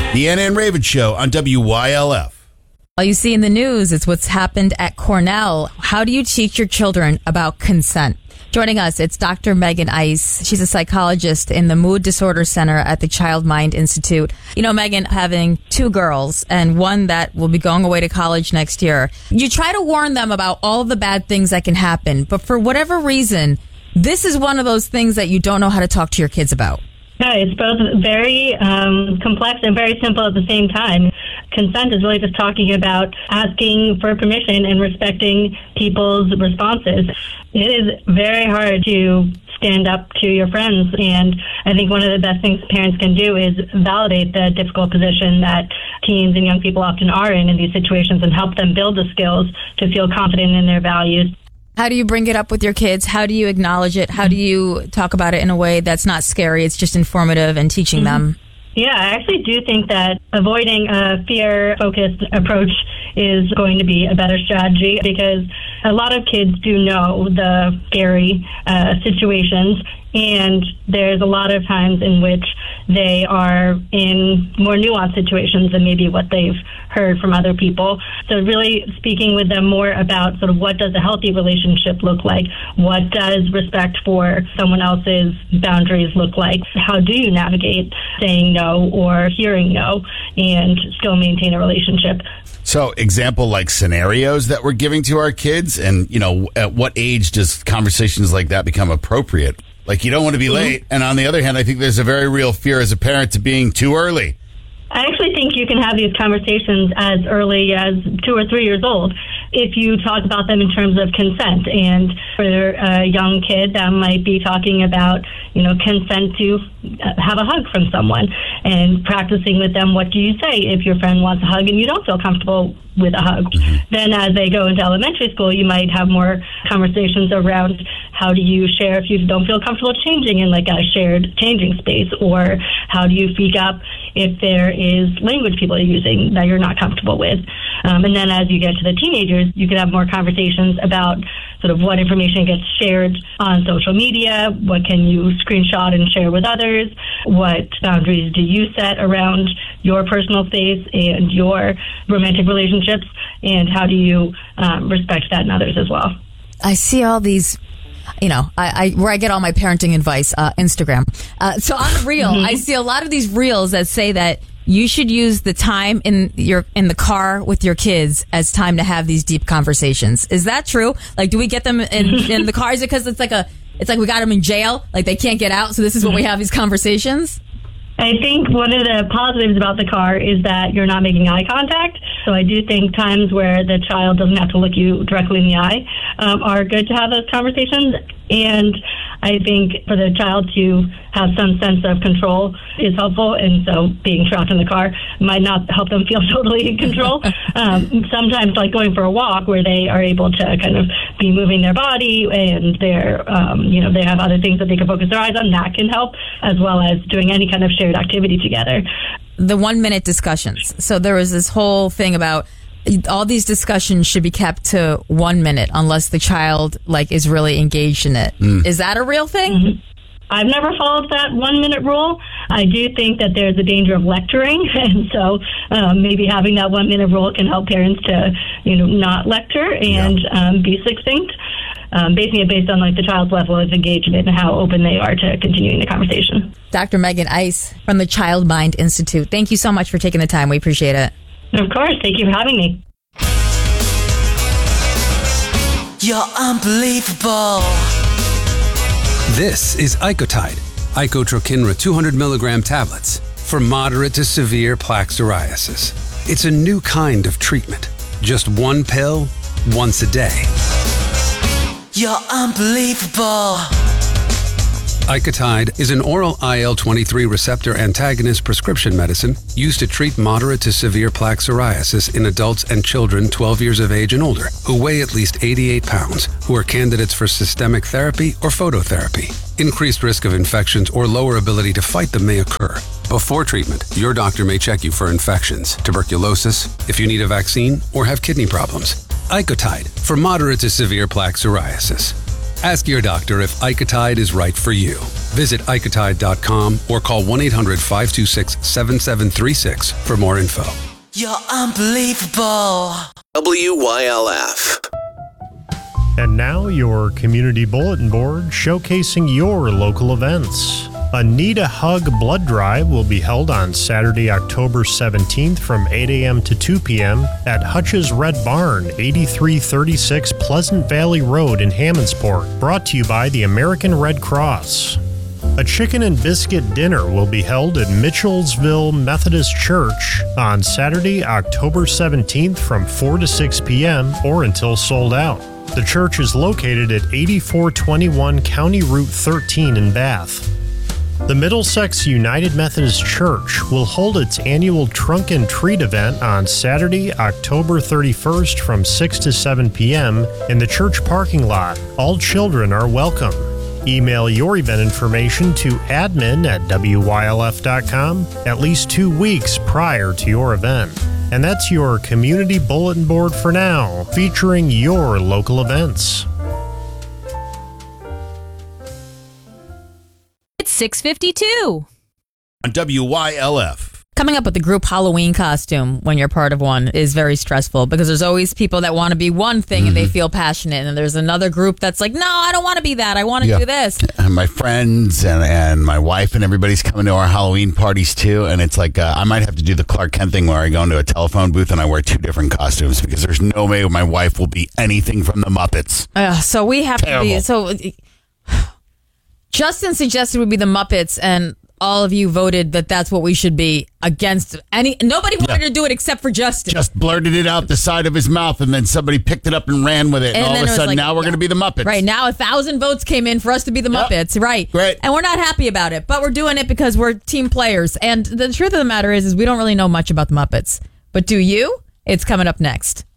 The Anna and Raven Show on WYLF. All you see in the news is what's happened at Cornell. How do you teach your children about consent? Joining us, it's Dr. Megan Ice. She's a psychologist in the Mood Disorder Center at the Child Mind Institute. You know, Megan, having two girls and one that will be going away to college next year, you try to warn them about all the bad things that can happen. But for whatever reason, this is one of those things that you don't know how to talk to your kids about. Yeah, it's both very complex and very simple at the same time. Consent is really just talking about asking for permission and respecting people's responses. It is very hard to stand up to your friends, and I think one of the best things parents can do is validate the difficult position that teens and young people often are in these situations and help them build the skills to feel confident in their values. How do you bring it up with your kids? How do you acknowledge it? How do you talk about it in a way that's not scary? It's just informative and teaching them. Yeah, I actually do think that avoiding a fear-focused approach is going to be a better strategy because a lot of kids do know the scary situations, and there's a lot of times in which they are in more nuanced situations than maybe what they've heard from other people. So really speaking with them more about sort of what does a healthy relationship look like? What does respect for someone else's boundaries look like? How do you navigate saying no or hearing no and still maintain a relationship? So example like scenarios that we're giving to our kids, and, you know, at what age does conversations like that become appropriate? Like, you don't want to be late. And on the other hand, I think there's a very real fear as a parent to being too early. I actually think you can have these conversations as early as 2 or 3 years old if you talk about them in terms of consent. And for a young kid, that might be talking about, you know, consent to have a hug from someone and practicing with them, what do you say if your friend wants a hug and you don't feel comfortable with a hug? Then as they go into elementary school, you might have more conversations around how do you share if you don't feel comfortable changing in like a shared changing space, or how do you speak up if there is language people are using that you're not comfortable with. And then as you get to the teenagers, you can have more conversations about sort of what information gets shared on social media, what can you screenshot and share with others, what boundaries do you set around your personal space and your romantic relationships, and how do you respect that in others as well. I see all these, you know, I where I get all my parenting advice, Instagram. So on the reel, I see a lot of these reels that say that you should use the time in the car with your kids as time to have these deep conversations. Is that true? Like, do we get them in the car? Is it because it's like we got them in jail, like they can't get out, so this is when we have these conversations? I think one of the positives about the car is that you're not making eye contact. So I do think times where the child doesn't have to look you directly in the eye are good to have those conversations. And I think for the child to have some sense of control is helpful. And so being trapped in the car might not help them feel totally in control. Sometimes like going for a walk where they are able to kind of be moving their body and they're, they have other things that they can focus their eyes on, that can help, as well as doing any kind of shared activity together. The 1 minute discussions. So there was this whole thing about all these discussions should be kept to 1 minute unless the child is really engaged in it. Is that a real thing? Mm-hmm. I've never followed that 1 minute rule. I do think that there's a danger of lecturing, and so maybe having that 1 minute rule can help parents to, not lecture and be succinct, basing it based on the child's level of engagement and how open they are to continuing the conversation. Dr. Megan Ice from the Child Mind Institute. Thank you so much for taking the time. We appreciate it. Of course. Thank you for having me. You're unbelievable. This is Icotide, Icotrokinra 200 milligram tablets for moderate to severe plaque psoriasis. It's a new kind of treatment. Just one pill, once a day. You're unbelievable. Icotide is an oral IL-23 receptor antagonist prescription medicine used to treat moderate to severe plaque psoriasis in adults and children 12 years of age and older who weigh at least 88 pounds, who are candidates for systemic therapy or phototherapy. Increased risk of infections or lower ability to fight them may occur. Before treatment, your doctor may check you for infections, tuberculosis, if you need a vaccine, or have kidney problems. Icotide for moderate to severe plaque psoriasis. Ask your doctor if Icotide is right for you. Visit Icotide.com or call 1-800-526-7736 for more info. You're unbelievable. WYLF. And now your community bulletin board showcasing your local events. A Need a Hug blood drive will be held on Saturday, October 17th from 8 a.m. to 2 p.m. at Hutch's Red Barn, 8336 Pleasant Valley Road in Hammondsport. Brought to you by the American Red Cross. A chicken and biscuit dinner will be held at Mitchellsville Methodist Church on Saturday, October 17th from 4 to 6 p.m. or until sold out. The church is located at 8421 County Route 13 in Bath. The Middlesex United Methodist Church will hold its annual Trunk and Treat event on Saturday, October 31st from 6 to 7 p.m. in the church parking lot. All children are welcome. Email your event information to admin@wylf.com at least 2 weeks prior to your event. And that's your community bulletin board for now, featuring your local events. It's 6:52. On WYLF. Coming up with the group Halloween costume when you're part of one is very stressful because there's always people that want to be one thing and they feel passionate, and there's another group that's like, no, I don't want to be that. I want to do this. And my friends and my wife and everybody's coming to our Halloween parties too, and it's like I might have to do the Clark Kent thing where I go into a telephone booth and I wear 2 different costumes because there's no way my wife will be anything from the Muppets. So we have to be. So Justin suggested we be the Muppets, and all of you voted that that's what we should be against. Nobody wanted to do it except for Justin. Just blurted it out the side of his mouth, and then somebody picked it up and ran with it. And all of a sudden, now we're going to be the Muppets. Right. Now 1,000 votes came in for us to be the Muppets. Right. Great. And we're not happy about it, but we're doing it because we're team players. And the truth of the matter is we don't really know much about the Muppets. But do you? It's coming up next.